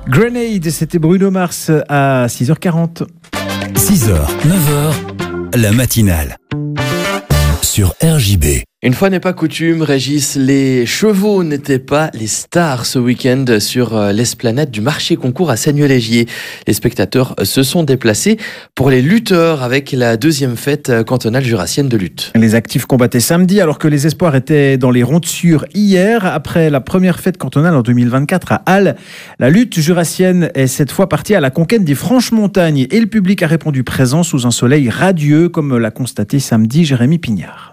Grenade, c'était Bruno Mars à 6h40. 6h, 9h, la matinale sur RJB. Une fois n'est pas coutume, Régis, les chevaux n'étaient pas les stars ce week-end sur l'esplanade du marché concours à Seignelay-Légier. Les spectateurs se sont déplacés pour les lutteurs avec la deuxième fête cantonale jurassienne de lutte. Les actifs combattaient samedi alors que les espoirs étaient dans les rondes-sûres hier. Après la première fête cantonale en 2024 à Halle, la lutte jurassienne est cette fois partie à la conquête des Franches-Montagnes et le public a répondu présent sous un soleil radieux comme l'a constaté samedi Jérémy Pignard.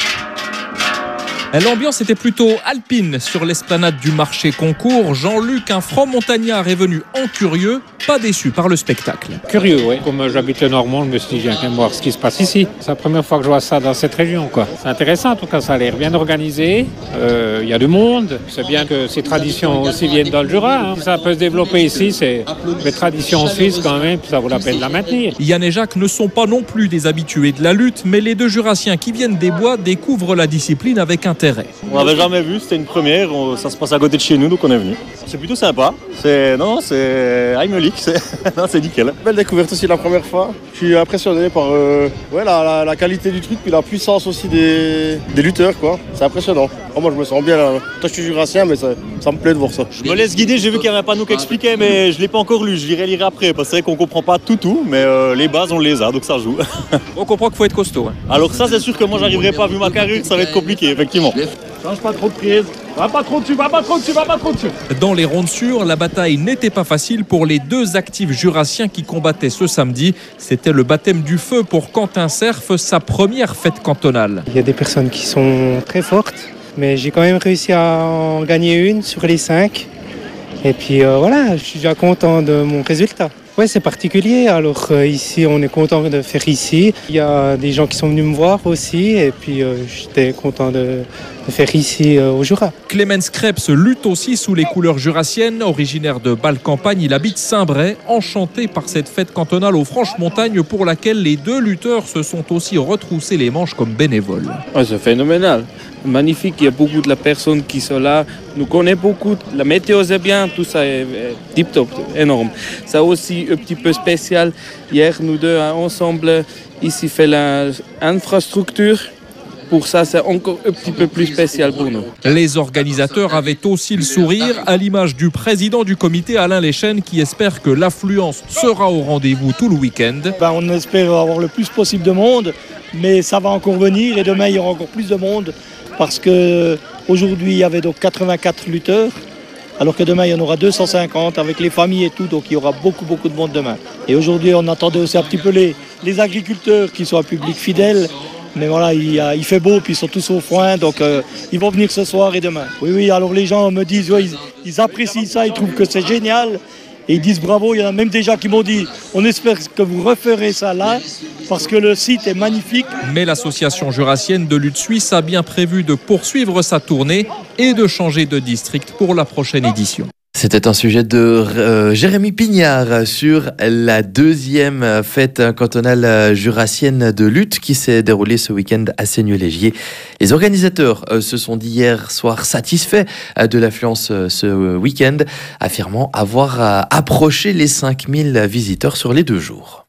L'ambiance était plutôt alpine sur l'esplanade du marché concours. Jean-Luc, un franc-montagnard, est venu en curieux, pas déçu par le spectacle. Curieux, oui. Comme j'habite le Normand, je me suis dit, je viens voir ce qui se passe ici. C'est la première fois que je vois ça dans cette région, quoi. C'est intéressant, en tout cas, ça a l'air bien organisé. Il y a du monde. C'est bien que ces traditions aussi viennent dans le Jura. Ça peut se développer ici, c'est les traditions suisses quand même, puis ça vaut la peine de la maintenir. Yann et Jacques ne sont pas non plus des habitués de la lutte, mais les deux Jurassiens qui viennent des bois découvrent la discipline avec intérêt. On n'avait jamais vu, c'était une première, ça se passe à côté de chez nous, donc on est venu. C'est plutôt sympa, c'est Heimlich, c'est nickel. Belle découverte aussi la première fois. Je suis impressionné par la qualité du truc, puis la puissance aussi des lutteurs, quoi. C'est impressionnant. Moi je me sens bien là. Toi je suis jurassien, mais ça me plaît de voir ça. Je me laisse guider, j'ai vu qu'il n'y avait pas nous qui expliquait, mais je ne l'ai pas encore lu, je lire après, parce que c'est vrai qu'on ne comprend pas tout, mais les bases on les a, donc ça joue. On comprend qu'il faut être costaud. Alors ça c'est sûr que moi j'arriverai pas, vu ma carrure, ça va être compliqué, effectivement. Change pas trop de prise, va pas trop dessus. Dans les rondes-sûres, la bataille n'était pas facile pour les deux actifs jurassiens qui combattaient ce samedi. C'était le baptême du feu pour Quentin Cerf, sa première fête cantonale. Il y a des personnes qui sont très fortes, mais j'ai quand même réussi à en gagner une sur les 5. Et puis je suis déjà content de mon résultat. Ouais, c'est particulier. Alors ici, on est content de faire ici. Il y a des gens qui sont venus me voir aussi, et puis j'étais content de faire ici au Jura. Clemens Krebs lutte aussi sous les couleurs jurassiennes. Originaire de Bâle-Campagne, il habite Saint-Bray, enchanté par cette fête cantonale aux Franches-Montagnes pour laquelle les deux lutteurs se sont aussi retroussés les manches comme bénévoles. Ouais, c'est phénoménal. Magnifique, il y a beaucoup de personnes qui sont là, nous connaissent beaucoup, la météo c'est bien, tout ça est tip top, énorme. Ça aussi un petit peu spécial, hier nous deux ensemble ici fait l'infrastructure, pour ça c'est encore un petit peu plus spécial pour nous. Les organisateurs avaient aussi le sourire, à l'image du président du comité Alain Léchenne qui espère que l'affluence sera au rendez-vous tout le week-end. On espère avoir le plus possible de monde, mais ça va encore venir et demain il y aura encore plus de monde. Parce qu'aujourd'hui, il y avait donc 84 lutteurs, alors que demain, il y en aura 250 avec les familles et tout, donc il y aura beaucoup de monde demain. Et aujourd'hui, on attendait aussi un petit peu les agriculteurs qui sont un public fidèle, mais voilà, il fait beau, puis ils sont tous au foin, donc ils vont venir ce soir et demain. Oui, alors les gens me disent, ils apprécient ça, ils trouvent que c'est génial. Et ils disent bravo, il y en a même des gens qui m'ont dit on espère que vous referez ça là parce que le site est magnifique. Mais l'association jurassienne de lutte suisse a bien prévu de poursuivre sa tournée et de changer de district pour la prochaine édition. C'était un sujet de Jérémy Pignard sur la deuxième fête cantonale jurassienne de lutte qui s'est déroulée ce week-end à Seignelay-Légier. Les organisateurs se sont dit hier soir satisfaits de l'affluence ce week-end, affirmant avoir approché les 5000 visiteurs sur les 2 jours.